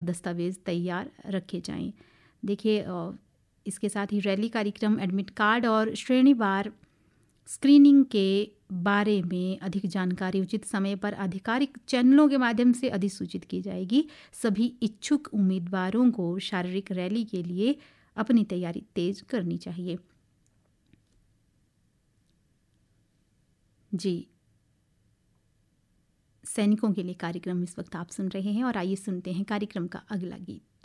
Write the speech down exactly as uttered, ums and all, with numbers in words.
दस्तावेज़ तैयार रखे जाएं। देखिए, इसके साथ ही रैली कार्यक्रम, एडमिट कार्ड और श्रेणीवार स्क्रीनिंग के बारे में अधिक जानकारी उचित समय पर आधिकारिक चैनलों के माध्यम से अधिसूचित की जाएगी। सभी इच्छुक उम्मीदवारों को शारीरिक रैली के लिए अपनी तैयारी तेज करनी चाहिए। जी, सैनिकों के लिए कार्यक्रम इस वक्त आप सुन रहे हैं और आइए सुनते हैं कार्यक्रम का अगला गीत।